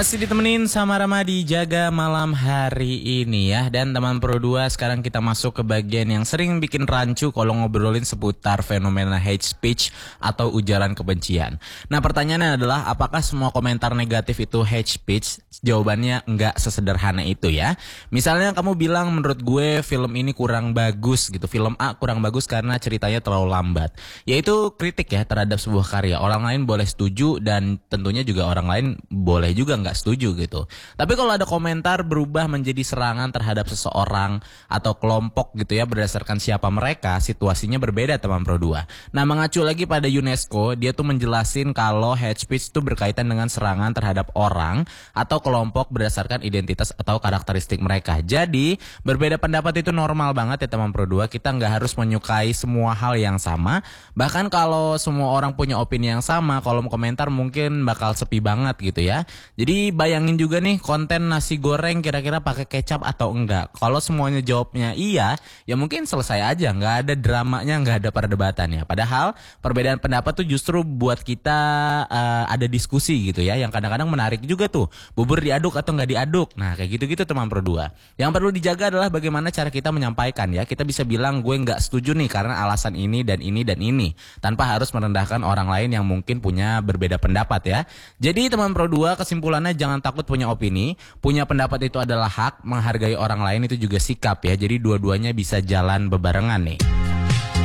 Masih ditemenin sama Ramadi Jaga malam hari ini ya. Dan teman Pro 2, sekarang kita masuk ke bagian yang sering bikin rancu kalau ngobrolin seputar fenomena hate speech atau ujaran kebencian. Nah, pertanyaannya adalah apakah semua komentar negatif itu hate speech? Jawabannya enggak sesederhana itu ya. Misalnya kamu bilang menurut gue film ini kurang bagus gitu. Film A kurang bagus karena ceritanya terlalu lambat. Yaitu kritik ya terhadap sebuah karya. Orang lain boleh setuju dan tentunya juga orang lain boleh juga nggak setuju gitu. Tapi kalau ada komentar berubah menjadi serangan terhadap seseorang atau kelompok gitu ya berdasarkan siapa mereka, situasinya berbeda teman Pro 2. Nah, mengacu lagi pada UNESCO, dia tuh menjelasin kalau hate speech itu berkaitan dengan serangan terhadap orang atau kelompok berdasarkan identitas atau karakteristik mereka. Jadi, berbeda pendapat itu normal banget ya teman Pro 2. Kita nggak harus menyukai semua hal yang sama. Bahkan kalau semua orang punya opini yang sama, kolom komentar mungkin bakal sepi banget gitu ya. Jadi bayangin juga nih konten nasi goreng kira-kira pakai kecap atau enggak. Kalau semuanya jawabnya iya, ya mungkin selesai aja, nggak ada dramanya, nggak ada perdebatannya. Padahal perbedaan pendapat tuh justru buat kita ada diskusi gitu ya, yang kadang-kadang menarik juga tuh. Bubur diaduk atau nggak diaduk. Nah kayak gitu-gitu teman Pro 2. Yang perlu dijaga adalah bagaimana cara kita menyampaikan ya. Kita bisa bilang gue nggak setuju nih karena alasan ini dan ini dan ini, tanpa harus merendahkan orang lain yang mungkin punya berbeda pendapat ya. Jadi teman Pro 2, kesimpulannya jangan takut punya opini, punya pendapat itu adalah hak, menghargai orang lain itu juga sikap ya. Jadi dua-duanya bisa jalan bebarengan nih.